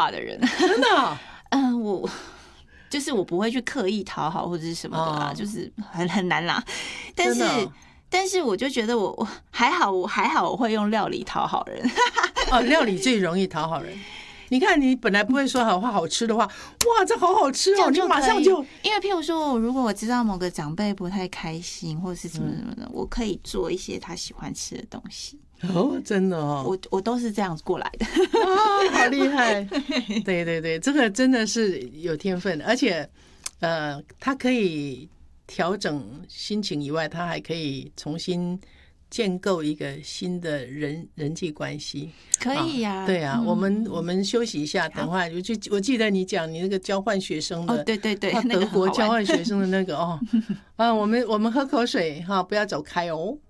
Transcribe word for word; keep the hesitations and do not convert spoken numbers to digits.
话的人， 真的、哦。 嗯，我就是我不会去刻意讨好或者是什么的啦，哦、就是很很难啦。但是、哦、但是我就觉得我我还好，我还好我会用料理讨好人。 哦，料理最容易讨好人。你看，你本来不会说好话，好吃的话，哇，这好好吃哦！你马上就， 因为譬如说，如果我知道某个长辈不太开心，或是什么什么的，嗯、我可以做一些他喜欢吃的东西。 哦，真的哦， 我我都是这样过来的。 哦，好厉害！对对对，这个真的是有天分，而且，呃，他可以调整心情以外，他还可以重新建构一个新的人人际关系， 可以呀、啊啊。对啊，嗯、我们我们休息一下，等会儿我就我记得你讲你那个交换学生的， 哦，对对对， 德国交换学生的那个哦，啊，我们我们喝口水哈，不要走开哦。